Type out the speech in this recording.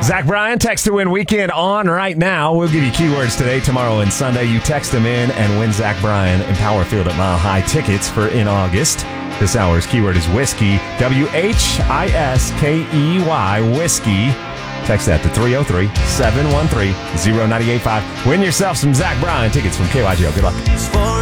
Zach Bryan, text to win weekend on right now. We'll give you keywords today, tomorrow, and Sunday. You text them in and win Zach Bryan and Power Field at Mile High tickets for in August. This hour's keyword is whiskey. WHISKEY, whiskey. Text that to 303-713-0985. Win yourself some Zach Bryan tickets from KYGO. Good luck.